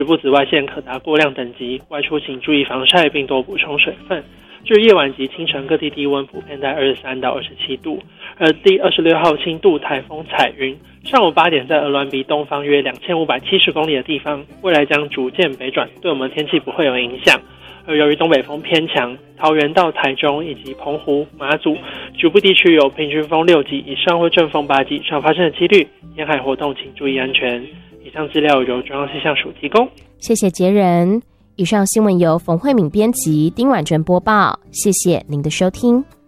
局部紫外线可达过量等级，外出请注意防晒并多补充水分。至于夜晚及清晨各地低温普遍在23到27度，而第26号轻度台风彩云上午8点在鹅銮鼻东方约2570公里的地方，未来将逐渐北转，对我们天气不会有影响。而由于东北风偏强，桃园到台中以及澎湖、马祖局部地区有平均风6级以上或阵风8级以上发生的几率，沿海活动请注意安全。以上资料由中央气象署提供。 谢谢杰人。以上新闻由冯慧敏编辑，丁婉珍播报。谢谢您的收听。